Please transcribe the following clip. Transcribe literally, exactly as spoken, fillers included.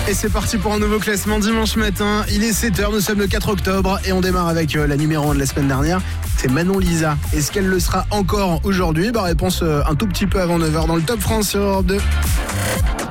Et c'est parti pour un nouveau classement dimanche matin. Il est sept heures, nous sommes le quatre octobre et on démarre avec la numéro un de la semaine dernière. C'est Manon Lisa. Est-ce qu'elle le sera encore aujourd'hui ? Bah réponse un tout petit peu avant neuf heures dans le Top France sur Europe deux.